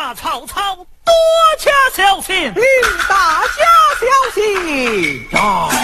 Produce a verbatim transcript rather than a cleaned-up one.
下曹操，多加小心。 令大家小心。 呀！